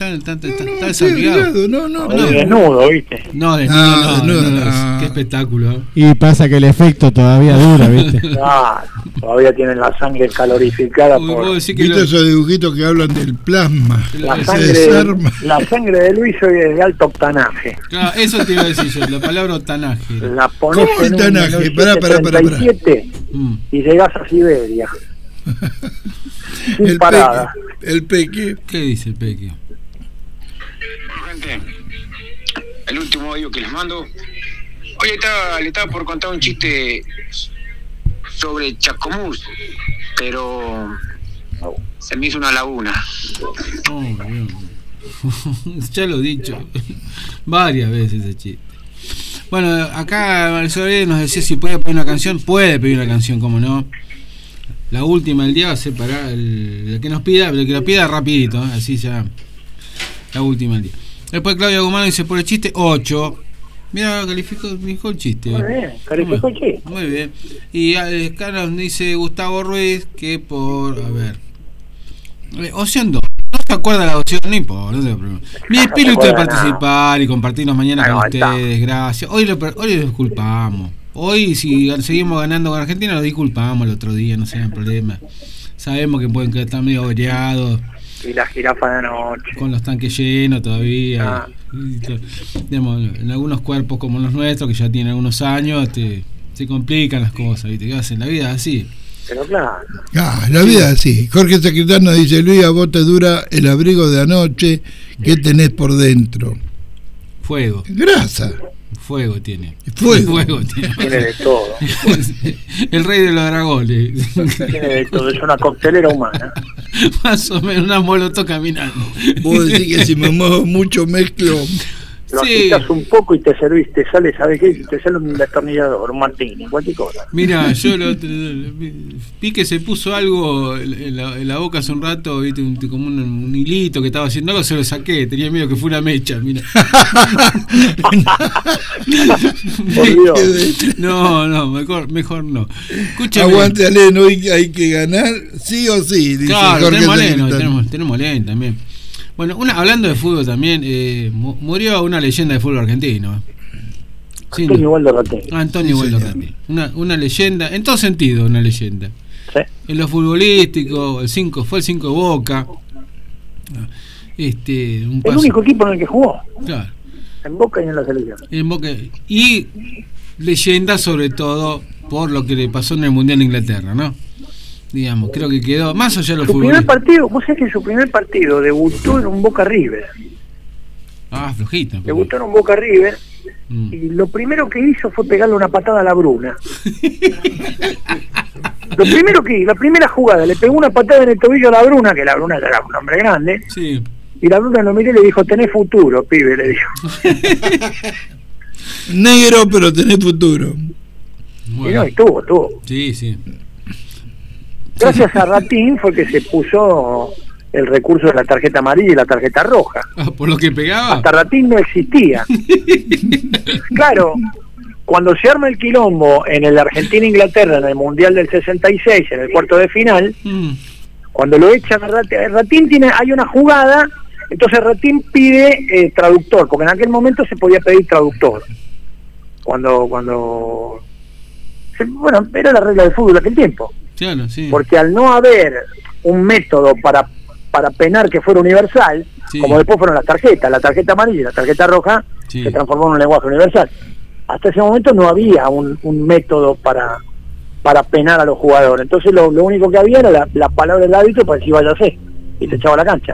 está desabrigado. No. Desnudo, ¿viste? No, no. Qué espectáculo. Y pasa que el efecto todavía dura, ¿viste? Todavía tienen la sangre calorificada. ¿Viste esos dibujitos que hablan del plasma? La sangre de Luis hoy es de alto octanaje. Claro, eso te iba a decir yo, la palabra octanaje. La pones ¿Cómo en octanaje? Pará. Y llegás a Siberia. El parada. El Peque. ¿Qué dice el Peque? Bueno, gente, el último audio que les mando. Hoy le estaba por contar un chiste sobre Chascomús, pero se me hizo una laguna. Ya lo he dicho varias veces ese chiste. Bueno, acá Marisol nos decía si puede pedir una canción. Puede pedir una canción, como no. La última del día va a ser para el que nos pida, el que lo pida rapidito, así ya. La última del día. Después Claudia Guzmán dice por el chiste 8. Mira, calificó el chiste. Muy bien, calificó el chiste. Muy bien. Y acá nos dice Gustavo Ruiz que por, a ver, opción 2. No se acuerda la opción, no importa, no se preocupe. Mi espíritu de participar y compartirnos mañana con ustedes, gracias. Hoy les disculpamos. Hoy, si seguimos ganando con Argentina, lo disculpamos el otro día, no se hagan problema. Sabemos que pueden estar medio averiados. Y la jirafa de anoche. Con los tanques llenos todavía. En algunos cuerpos como los nuestros, que ya tienen algunos años, se complican las cosas, ¿viste? ¿Qué hacen? La vida es así. Pero claro. La vida es así. Jorge Secretario dice: Luis, a vos te dura el abrigo de anoche. ¿Qué tenés por dentro? Fuego. Grasa. Fuego tiene. Fuego tiene. Tiene de todo. El rey de los dragones. Tiene de todo, es una coctelera humana. Más o menos, una molotov caminando. Vos decís que si me muevo mucho mezclo. Lo agitas un poco y te servís, te sale, ¿sabes qué? Te sale un destornillador, un martini, cualquier cosa. Mira, yo vi que se puso algo en la boca hace un rato, ¿viste? Como un hilito que estaba haciendo algo, se lo saqué, tenía miedo que fuera una mecha, mira. Por Dios. No, mejor no. Escúchame. Aguante, Alén, hoy hay que ganar, sí o sí, dice claro, Jorge tenemos Alén también. Bueno, hablando de fútbol también, murió una leyenda de fútbol argentino. Antonio Waldo Ratín. Antonio Waldo Ratín. Una leyenda, en todo sentido una leyenda. Sí. En lo futbolístico, fue el 5 de Boca. El único equipo en el que jugó. Claro. En Boca y en la selección. En Boca. Y leyenda sobre todo por lo que le pasó en el Mundial de Inglaterra, ¿no? Digamos, creo que quedó más allá de los futbolistas. Vos sabés que su primer partido debutó en un Boca River. Flojito. Debutó en un Boca River y lo primero que hizo fue pegarle una patada a la Bruna. Lo primero que hizo, la primera jugada, le pegó una patada en el tobillo a la Bruna, que la Bruna ya era un hombre grande. Sí. Y la Bruna lo miró y le dijo: tenés futuro, pibe, le dijo. Negro, pero tenés futuro. Bueno. Y tuvo. Sí. Gracias a Ratín fue que se puso el recurso de la tarjeta amarilla y la tarjeta roja. ¿Por lo que pegaba? Hasta Ratín no existía. Claro, cuando se arma el quilombo en el Argentina-Inglaterra en el Mundial del 66, en el cuarto de final, cuando lo echan a Ratín, hay una jugada, entonces Ratín pide traductor, porque en aquel momento se podía pedir traductor. Bueno, era la regla del fútbol de aquel tiempo. Claro, sí. Porque al no haber un método para penar que fuera universal, como después fueron las tarjetas, la tarjeta amarilla y la tarjeta roja, se transformó en un lenguaje universal. Hasta ese momento no había un método para penar a los jugadores. Entonces lo único que había era la palabra del árbitro para decir váyase, y te echaba a la cancha.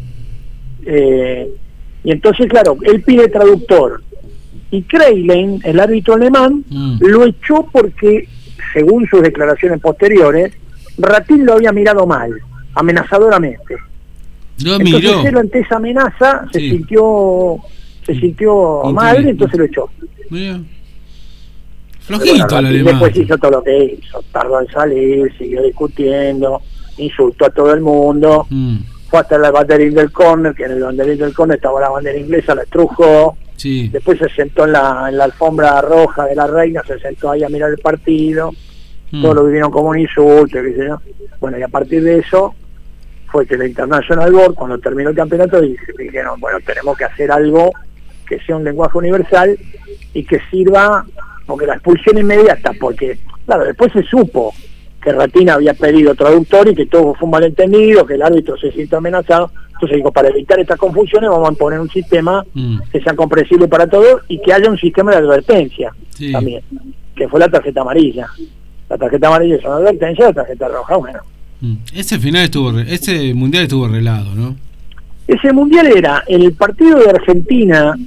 Y entonces, claro, él pide traductor. Y Kreilin, el árbitro alemán, lo echó porque, según sus declaraciones posteriores, Ratín lo había mirado mal, amenazadoramente. Entonces él ante esa amenaza se sintió mal, entonces lo echó. Mira. Flojito el alemán. Después hizo todo lo que hizo, tardó en salir, siguió discutiendo, insultó a todo el mundo, fue hasta el banderín del córner, que en el banderín del córner estaba la bandera inglesa, la estrujó. Sí. Después se sentó en la alfombra roja de la reina, se sentó ahí a mirar el partido. Todos lo vivieron como un insulto, qué sé yo. Bueno, y a partir de eso fue que la International Board, cuando terminó el campeonato, dijeron, bueno, tenemos que hacer algo que sea un lenguaje universal y que sirva, porque la expulsión inmediata, porque, claro, después se supo que Ratín había pedido traductor y que todo fue un malentendido, que el árbitro se siente amenazado. Entonces dijo, para evitar estas confusiones vamos a poner un sistema que sea comprensible para todos y que haya un sistema de advertencia también, que fue la tarjeta amarilla. La tarjeta amarilla es una advertencia, la tarjeta roja, bueno. Ese mundial estuvo arreglado, ¿no? Ese mundial era el partido de Argentina,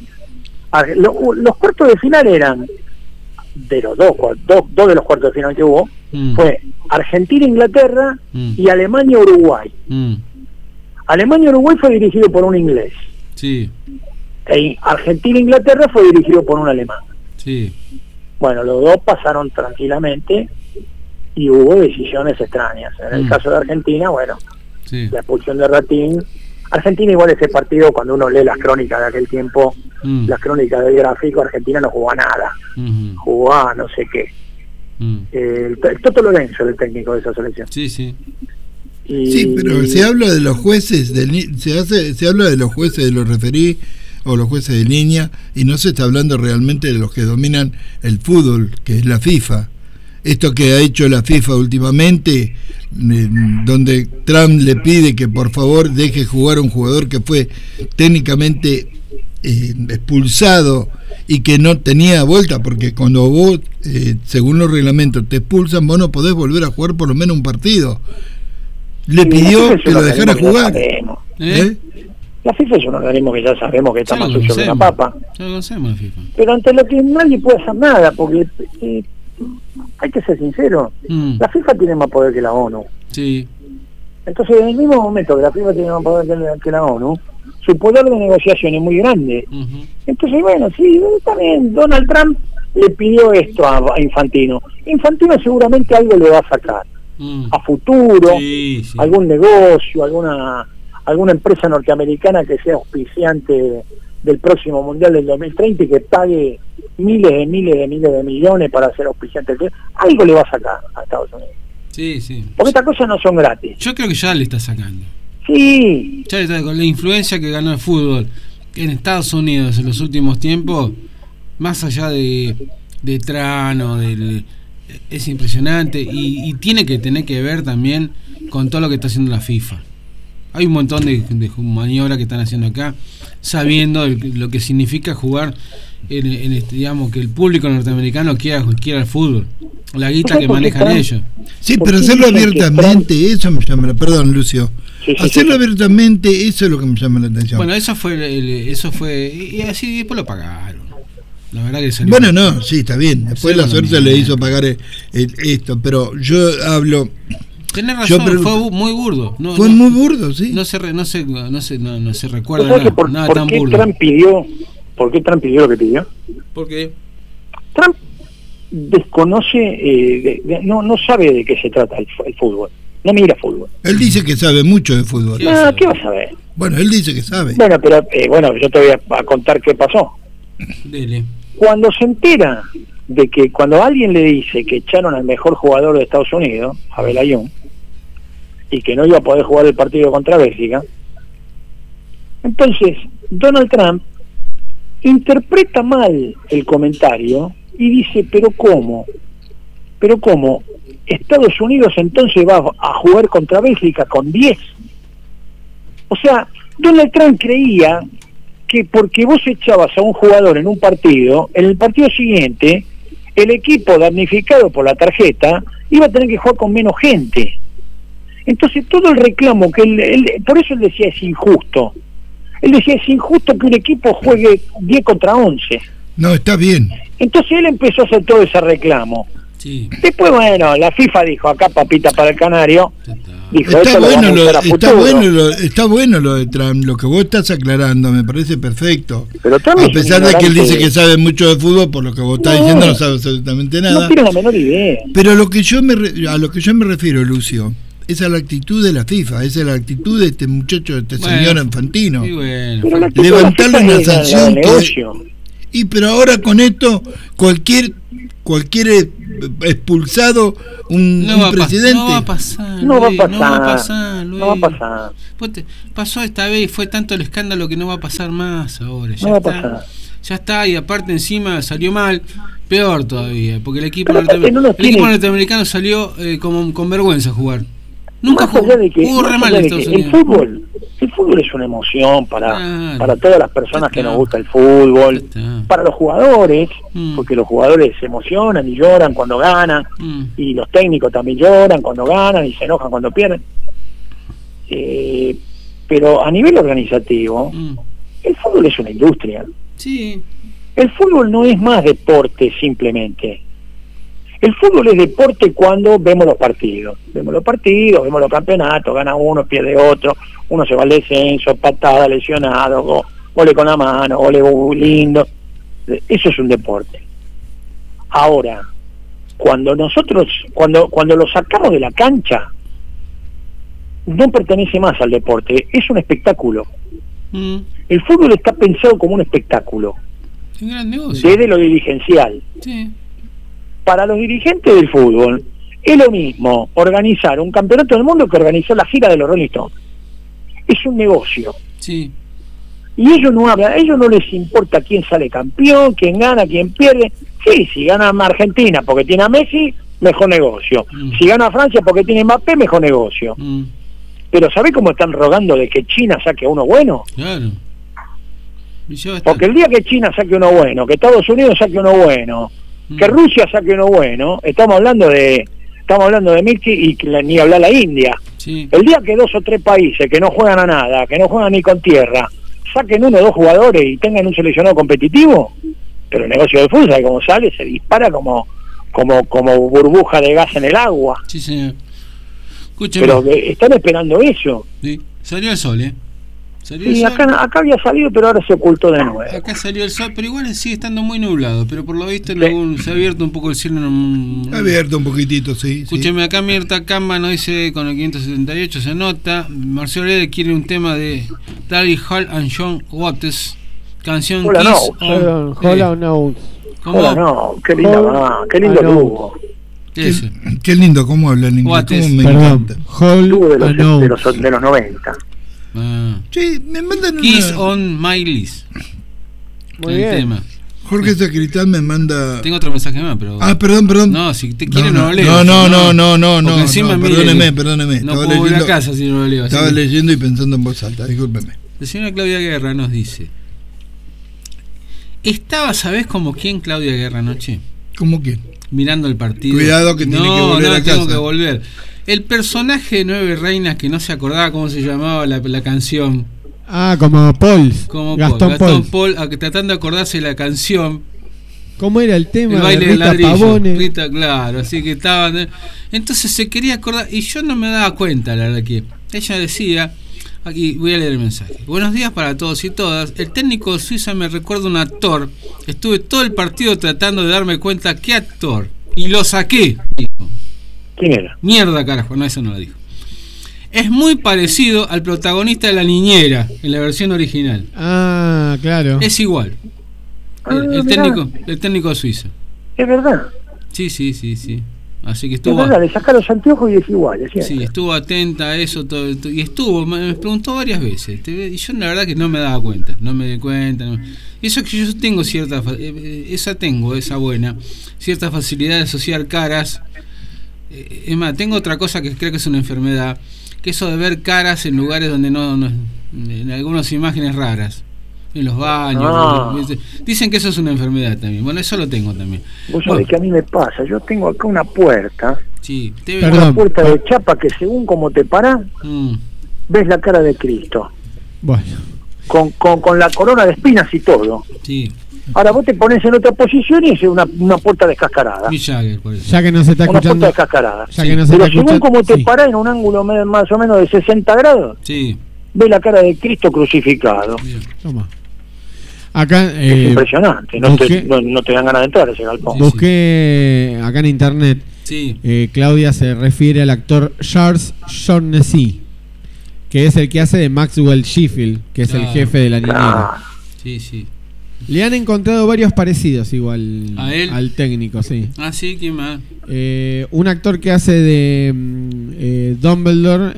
los cuartos de final eran, de los dos de los cuartos de final que hubo, fue Argentina-Inglaterra y Alemania-Uruguay. Alemania-Uruguay fue dirigido por un inglés. Sí. Y Argentina-Inglaterra fue dirigido por un alemán. Sí. Bueno, los dos pasaron tranquilamente y hubo decisiones extrañas. En el caso de Argentina, bueno, la expulsión de Ratín. Argentina igual ese partido, cuando uno lee las crónicas de aquel tiempo, las crónicas del gráfico, Argentina no jugó a nada. Jugó a no sé qué. El Toto Lorenzo era el técnico de esa selección. Sí, sí. Sí, pero se habla de los jueces, se habla de los jueces de los referí o los jueces de línea, y no se está hablando realmente de los que dominan el fútbol, que es la FIFA. Esto que ha hecho la FIFA últimamente, donde Trump le pide que por favor deje jugar a un jugador que fue técnicamente expulsado y que no tenía vuelta, porque cuando vos, según los reglamentos, te expulsan, vos no podés volver a jugar por lo menos un partido. Le pidió que lo dejara jugar. La FIFA es un organismo que ya sabemos que está más sucio que la papa. Ya lo conocemos, la FIFA. Pero ante lo que nadie puede hacer nada, porque hay que ser sincero, la FIFA tiene más poder que la ONU. Sí. Entonces, en el mismo momento que la FIFA tiene más poder que la ONU, su poder de negociación es muy grande. Entonces, bueno, sí, también Donald Trump le pidió esto a Infantino. Infantino seguramente algo le va a sacar. A futuro, algún negocio, alguna empresa norteamericana que sea auspiciante del próximo Mundial del 2030 y que pague miles de millones para ser auspiciante. Algo le va a sacar a Estados Unidos. Sí, sí. Porque estas cosas no son gratis. Yo creo que ya le está sacando. Sí. Ya le está, con la influencia que ganó el fútbol en Estados Unidos en los últimos tiempos, más allá de Trano, es impresionante y tiene que tener que ver también con todo lo que está haciendo la FIFA. Hay un montón de maniobras que están haciendo acá, sabiendo lo que significa jugar en digamos, que el público norteamericano quiera el fútbol, la guita que manejan ellos. Sí, pero hacerlo abiertamente, eso me llama, perdón, Lucio. Hacerlo abiertamente, eso es lo que me llama la atención. Bueno, eso fue y así después lo pagaron. La verdad que salió. Bueno, no, sí, está bien. Después la suerte le hizo pagar esto, pero yo hablo. Tenés razón, fue muy burdo. Fue muy burdo, sí. No se recuerda nada tan burdo. ¿Por qué Trump pidió lo que pidió? ¿Por qué? Trump desconoce, no sabe de qué se trata el fútbol. No mira fútbol. Él dice que sabe mucho de fútbol. No, ¿qué va a saber? Bueno, él dice que sabe. Bueno, pero yo te voy a contar qué pasó. Dele. Cuando se entera de que cuando alguien le dice que echaron al mejor jugador de Estados Unidos, a Belayón, y que no iba a poder jugar el partido contra Bélgica, entonces Donald Trump interpreta mal el comentario y dice, pero ¿cómo? Estados Unidos entonces va a jugar contra Bélgica con 10. O sea, Donald Trump creía que porque vos echabas a un jugador en un partido, en el partido siguiente, el equipo damnificado por la tarjeta iba a tener que jugar con menos gente. Entonces todo el reclamo que él por eso él decía es injusto. Él decía es injusto que un equipo juegue 10 contra 11. No, está bien. Entonces él empezó a hacer todo ese reclamo. Sí. Después, bueno, la FIFA dijo, acá papita para el canario. Dijo, está bueno lo de Trump, lo que vos estás aclarando, me parece perfecto. Pero a pesar de que él dice que sabe mucho de fútbol, por lo que vos estás diciendo no sabe absolutamente nada. No tiene la menor idea. Pero a lo que yo me refiero, Lucio, es a la actitud de la FIFA, es a la actitud de este muchacho, de este señor Infantino. Bueno. Levantarle una sanción Y pero ahora con esto, cualquier expulsado, un presidente. No va a pasar. No va a pasar. Pasó esta vez y fue tanto el escándalo que no va a pasar más ahora. Ya está, y aparte encima salió mal, peor todavía, porque el equipo norteamericano salió con vergüenza a jugar. Nunca jugó re mal en Estados Unidos. El fútbol es una emoción para todas las personas que nos gusta el fútbol, para los jugadores, porque los jugadores se emocionan y lloran cuando ganan, y los técnicos también lloran cuando ganan y se enojan cuando pierden. Pero a nivel organizativo, el fútbol es una industria. Sí. El fútbol no es más deporte simplemente. El fútbol es deporte cuando vemos los partidos, vemos los campeonatos, gana uno, pierde otro, uno se va al descenso, patada, lesionado, gole con la mano, gole lindo. Eso es un deporte. Ahora, cuando lo sacamos de la cancha, no pertenece más al deporte, es un espectáculo. El fútbol está pensado como un espectáculo, un gran negocio, desde lo dirigencial. Sí. Para los dirigentes del fútbol es lo mismo organizar un campeonato del mundo que organizar la gira de los Rolling Stones. Es un negocio. Sí. Y ellos no hablan, a ellos no les importa quién sale campeón, quién gana, quién pierde. Sí, si gana Argentina porque tiene a Messi, mejor negocio. Si gana Francia porque tiene Mbappé, mejor negocio. Pero ¿sabés cómo están rogando de que China saque a uno bueno? Claro. Porque el día que China saque uno bueno, que Estados Unidos saque uno bueno, que Rusia saque uno bueno, estamos hablando de Messi y ni hablar la India. Sí. El día que 2 o 3 países que no juegan a nada, que no juegan ni con tierra, saquen 1 o 2 jugadores y tengan un seleccionado competitivo, pero el negocio del fútbol, ¿sabe cómo sale? Se dispara como burbuja de gas en el agua. Sí, señor. Escúcheme. Pero están esperando eso. Sí. Salió el sol, Sí, acá había salido, pero ahora se ocultó de nuevo. Acá salió el sol, pero igual sigue estando muy nublado. Pero por lo visto se ha abierto un poco el cielo. Ha abierto un poquitito, sí. Escúcheme, acá Mirta Camba nos dice con el 578 se nota. Marcelo Lede quiere un tema de Daryl Hall and John Watts. Canción Hola, Kiss no. Hola, no. Hola, no. Qué lindo tubo. Qué lindo, cómo habla el inglés. Perdón, me encanta. Tubo de los 90. Sí, me mandan Kiss on My List. Muy bien. Tema. Jorge Sacristán me manda. Tengo otro mensaje más, pero. Perdón. No, si te quiere no lo leo. No. Encima perdóneme. No puedo ir a casa si no lo leo. Estaba leyendo y pensando en voz alta, discúlpeme. La señora Claudia Guerra nos dice: ¿estaba, sabés como quién, Claudia Guerra, anoche? ¿Cómo quién? Mirando el partido. Cuidado que tiene que volver a casa. Tengo que volver. El personaje de Nueve Reinas que no se acordaba cómo se llamaba la canción. Como Paul. Gastón Paul, tratando de acordarse la canción. ¿Cómo era el tema? El baile de Rita ladrillo. Pavone. Rita, claro, así que estaban. Entonces se quería acordar, y yo no me daba cuenta, la verdad que. Ella decía, aquí voy a leer el mensaje. Buenos días para todos y todas. El técnico de Suiza me recuerda un actor. Estuve todo el partido tratando de darme cuenta qué actor. Y lo saqué, dijo. ¿Quién era? Mierda, carajo, no, eso no lo dijo. Es muy parecido al protagonista de La Niñera, en la versión original. Claro. Es igual. El técnico de Suiza. Es verdad. Sí. Así que estuvo. Es verdad, le saca los anteojos y es igual. Sí, estuvo atenta a eso todo, y me preguntó varias veces. Y yo la verdad que no me daba cuenta. No me di cuenta. Eso que yo tengo esa buena, cierta facilidad de asociar caras. Es más, tengo otra cosa que creo que es una enfermedad, que eso de ver caras en lugares donde no en algunas imágenes raras, en los baños. Dicen que eso es una enfermedad también. Bueno, eso lo tengo también. Vos sabés que a mí me pasa, yo tengo acá una puerta. Sí, una puerta de chapa que según como te parás, ves la cara de Cristo. Bueno. Con la corona de espinas y todo. Sí. Ahora vos te pones en otra posición y es una puerta descascarada. Ya que no se está una escuchando. Puerta descascarada. Ya que no se Pero está según como te sí. parás en un ángulo más o menos de 60 grados, ves la cara de Cristo crucificado. Toma. Acá, es impresionante, no te dan ganas de entrar a ese galpón. Busqué acá en internet. Claudia se refiere al actor Charles Shaughnessy, que es el que hace de Maxwell Sheffield, que es el jefe de La Niñera. Sí. Le han encontrado varios parecidos igual ¿A él? Al técnico, sí. Ah, sí, ¿quién más? Un actor que hace de Dumbledore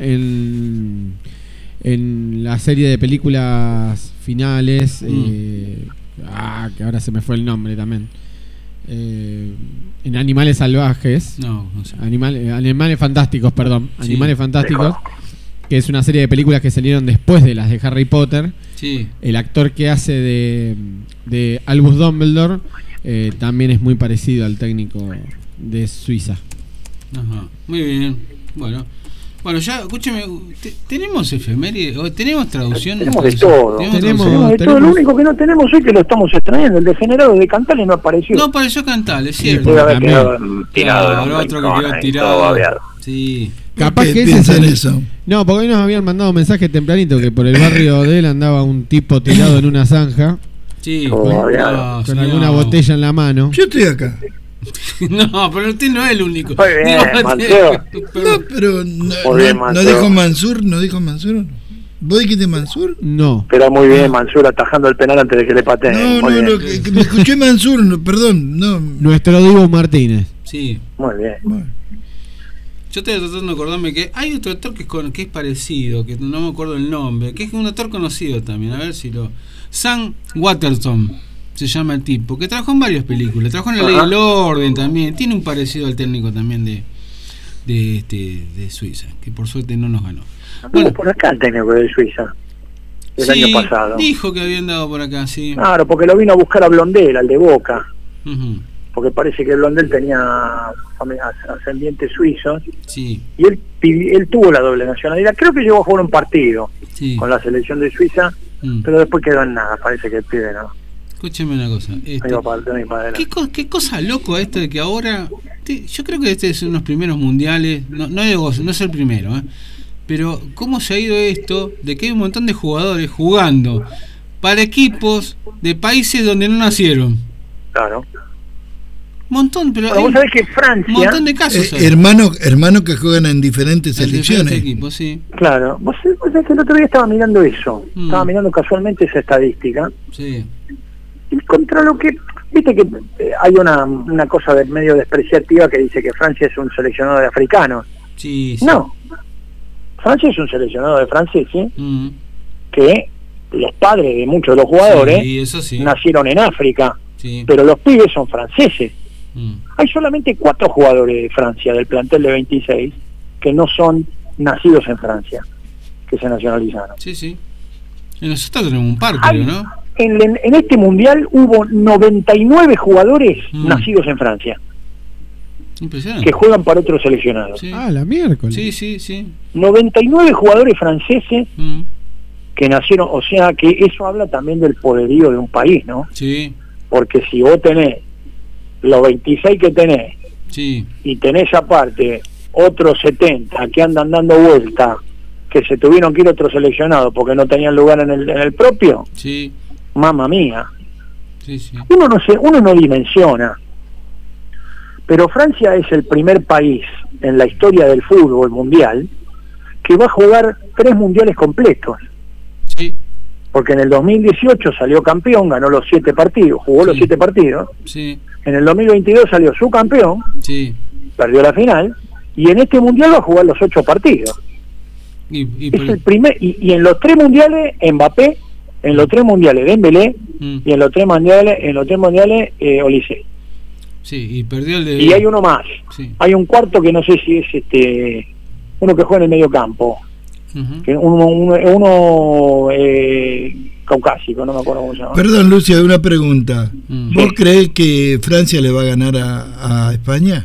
en la serie de películas finales, que ahora se me fue el nombre también. En Animales Salvajes. No sé. Animales Fantásticos, perdón. Sí. Animales Fantásticos, que es una serie de películas que salieron después de las de Harry Potter. Sí. El actor que hace de Albus Dumbledore también es muy parecido al técnico de Suiza. Ajá. Muy bien. Bueno, ya, escúcheme, ¿tenemos efemérides? ¿Tenemos traducción? Tenemos de todo. Tenemos de todo. Lo único que no tenemos hoy, que lo estamos extrayendo, el degenerado de Cantales no apareció. No apareció Cantales, es cierto. Puede haber quedado tirado. Claro, otro que quedó tirado. Sí. Capaz que piensa en eso. No, porque hoy nos habían mandado un mensaje tempranito que por el barrio de él andaba un tipo tirado en una zanja. Sí, con alguna botella en la mano. Yo estoy acá. No, pero usted no es el único. Muy bien, Mateo. No, pero no dijo Mansur, no dijo Mansur. ¿Vos dijiste Mansur? No. Pero muy bien, Mansur atajando el penal antes de que le pateen. No, que me escuché Mansur, perdón, no. Nuestro Diego Martínez. Sí. Muy bien. Bueno. Yo estoy tratando de acordarme que hay otro actor que es parecido, que no me acuerdo el nombre, que es un actor conocido también, a ver si lo... Sam Waterston se llama el tipo, que trabajó en varias películas, trabajó en La Ley del Orden también, tiene un parecido al técnico también de Suiza, que por suerte no nos ganó. Bueno, por acá el técnico de Suiza, el año pasado. Dijo que había andado por acá, sí. Claro, porque lo vino a buscar a Blondel, al de Boca. Uh-huh. Porque parece que Blondel tenía ascendientes suizos. Sí. Y él tuvo la doble nacionalidad. Creo que llegó a jugar un partido con la selección de Suiza, pero después quedó en nada. Parece que el pibe no. Escúcheme una cosa. ¿Qué cosa loco esto de que ahora... yo creo que este es uno de los primeros mundiales. No es el primero, pero cómo se ha ido esto de que hay un montón de jugadores jugando para equipos de países donde no nacieron. Claro. Montón, pero vos sabés que Francia, un montón de casos hermanos que juegan en diferentes selecciones. Diferentes equipos, sí. Claro, vos sabés que el otro día estaba mirando eso, estaba mirando casualmente esa estadística. Sí. Y contra lo que, viste que hay una cosa medio despreciativa que dice que Francia es un seleccionado de africanos. Sí. No, Francia es un seleccionado de franceses que los padres de muchos de los jugadores nacieron en África, pero los pibes son franceses. Hay solamente 4 jugadores de Francia del plantel de 26 que no son nacidos en Francia, que se nacionalizaron. Sí. En nosotros tenemos un par, creo, ¿no? En este mundial hubo 99 jugadores nacidos en Francia. Impresionante. Que juegan para otros seleccionados. Sí. La miércoles. Sí. 99 jugadores franceses que nacieron, o sea que eso habla también del poderío de un país, ¿no? Sí. Porque si vos tenés los 26 que tenés y tenés aparte otros 70 que andan dando vuelta, que se tuvieron que ir otros seleccionados porque no tenían lugar en el propio, mamma mía. Sí. Uno no dimensiona, pero Francia es el primer país en la historia del fútbol mundial que va a jugar 3 mundiales completos. Sí. Porque en el 2018 salió campeón, ganó los 7 partidos, jugó los 7 partidos. Sí. En el 2022 salió subcampeón, perdió la final, y en este mundial va a jugar los 8 partidos. Es el primer, y en los 3 mundiales Mbappé, en los 3 mundiales Dembélé, y en los 3 mundiales Olise. Sí, y perdió el de... Y hay uno más, hay un cuarto que no sé si es uno que juega en el medio campo. Que uno caucásico, no me acuerdo cómo se llama. Perdón, Lucia, una pregunta. ¿Vos creés que Francia le va a ganar a España?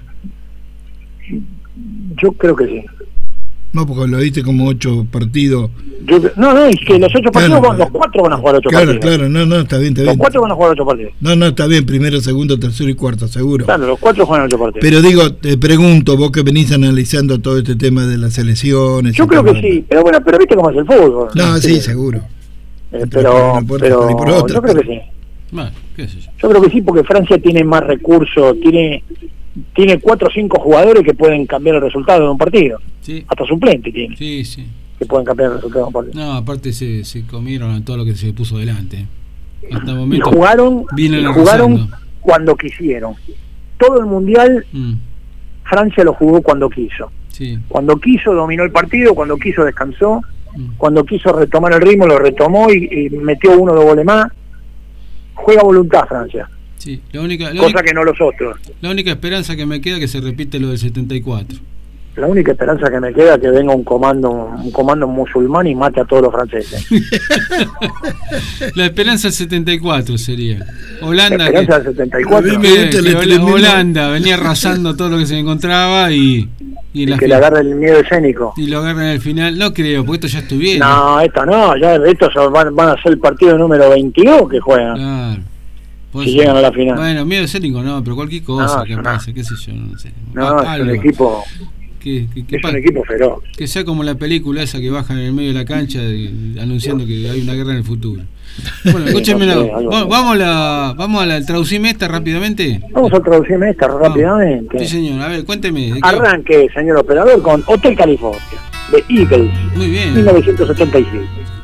Yo creo que sí. No, porque lo viste como 8 partidos. No, es que los 8 partidos, los 4 van a jugar 8 partidos. Claro, no, está bien. Los 4 van a jugar 8 partidos. No, está bien, primero, segundo, tercero y cuarto, seguro. Claro, los 4 juegan 8 partidos. Pero digo, te pregunto, vos que venís analizando todo este tema de las elecciones. Yo creo que sí, pero bueno, pero viste cómo es el fútbol. No, sí, seguro. Pero yo creo que sí. Bueno, qué sé yo. Yo creo que sí, porque Francia tiene más recursos, tiene 4 o 5 jugadores que pueden cambiar el resultado de un partido. Hasta suplente tiene. Sí. Que pueden cambiar el resultado de un partido. No, aparte se comieron a todo lo que se puso delante. Hasta el y momento jugaron cuando quisieron. Todo el mundial Francia lo jugó cuando quiso. Sí. Cuando quiso dominó el partido, cuando quiso descansó, cuando quiso retomar el ritmo lo retomó y metió 1 o 2 goles más. Juega a voluntad Francia. Sí. Cosa que no los otros. La única esperanza que me queda es que se repite lo del 74. La única esperanza que me queda es que venga un comando musulmán y mate a todos los franceses. La esperanza del 74 sería. Holanda. La esperanza del 74. Holanda venía arrasando todo lo que se encontraba y que le agarre el miedo escénico. Y lo agarran al final. No creo, porque esto ya estuvieron. No, esto no. Ya estos van a ser el partido número 22 que juegan. Claro. Si llegan a la final. Bueno, miedo escénico no, pero cualquier cosa que pase, qué sé yo, no sé. No, es un equipo. Es un equipo feroz. Que sea como la película esa que bajan en el medio de la cancha anunciando que hay una guerra en el futuro. Bueno, escúcheme, vamos a la traducime esta rápidamente. Vamos a traducirme esta rápidamente. Sí, señor, a ver, cuénteme. Arranque, señor operador, con Hotel California, de Eagles. Muy bien. 1976.